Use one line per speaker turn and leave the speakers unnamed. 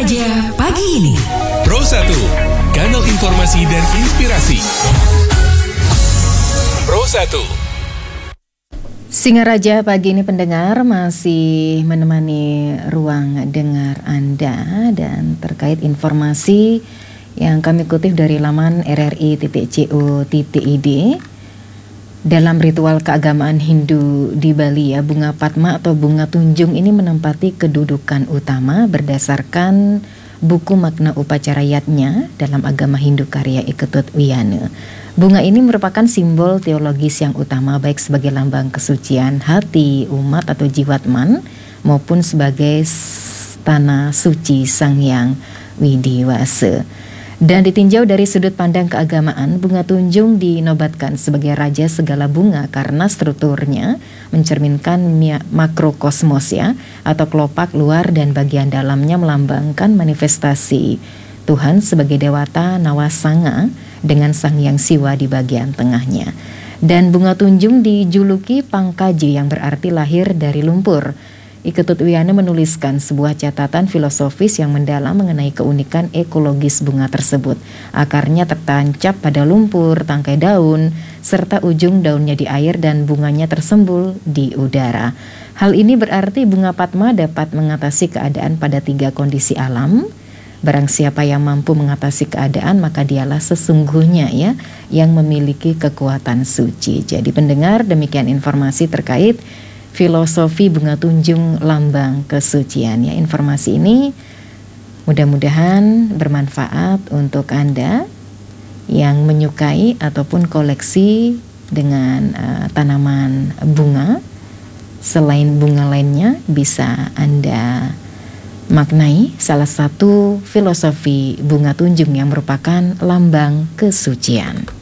Singaraja pagi ini.
Pro 1, kanal informasi dan inspirasi. Pro 1.
Singaraja pagi ini pendengar masih menemani ruang dengar Anda dan terkait informasi yang kami kutip dari laman rri.co.id. Dalam ritual keagamaan Hindu di Bali ya, bunga Padma atau bunga tunjung ini menempati kedudukan utama berdasarkan buku makna upacara yatnya dalam agama Hindu karya Iketut Wiyana. Bunga ini merupakan simbol teologis yang utama baik sebagai lambang kesucian hati umat atau jiwatman maupun sebagai tanah suci Sang Hyang Widiwasa. Dan ditinjau dari sudut pandang keagamaan, bunga tunjung dinobatkan sebagai raja segala bunga karena strukturnya mencerminkan makrokosmos ya, atau kelopak luar dan bagian dalamnya melambangkan manifestasi Tuhan sebagai dewata Nawasanga dengan Sang Hyang Siwa di bagian tengahnya. Dan bunga tunjung dijuluki Pangkaji yang berarti lahir dari lumpur. Iketut Wiyana menuliskan sebuah catatan filosofis yang mendalam mengenai keunikan ekologis bunga tersebut. Akarnya tertancap pada lumpur, tangkai daun, serta ujung daunnya di air dan bunganya tersembul di udara. Hal ini berarti bunga Padma dapat mengatasi keadaan pada 3 kondisi alam. Barang siapa yang mampu mengatasi keadaan, maka dialah sesungguhnya ya yang memiliki kekuatan suci. Jadi pendengar, demikian informasi terkait filosofi bunga tunjung lambang kesucian ya. Informasi ini mudah-mudahan bermanfaat untuk Anda yang menyukai ataupun koleksi dengan tanaman bunga. Selain bunga lainnya bisa Anda maknai salah satu filosofi bunga tunjung yang merupakan lambang kesucian.